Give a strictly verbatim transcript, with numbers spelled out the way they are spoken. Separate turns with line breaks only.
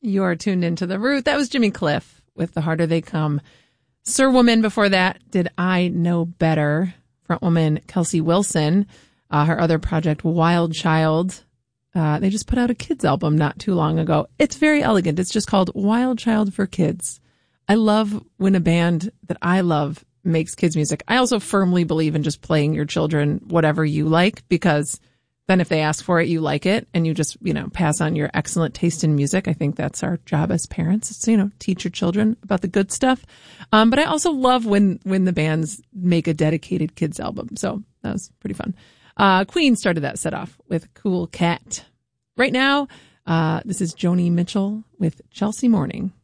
You're tuned into The Root. That was Jimmy Cliff with The Harder They Come. Sir Woman before that, Did I Know Better? Frontwoman Kelsey Wilson. Uh, her other project, Wild Child. Uh, they just put out a kids album not too long ago. It's very elegant. It's just called Wild Child for Kids. I love when a band that I love makes kids music. I also firmly believe in just playing your children whatever you like, because then if they ask for it, you like it, and you just, you know, pass on your excellent taste in music. I think that's our job as parents. It's, you know, teach your children about the good stuff. Um, but I also love when, when the bands make a dedicated kids album. So that was pretty fun. Uh, Queen started that set off with Cool Cat. Right now, uh, this is Joni Mitchell with Chelsea Morning.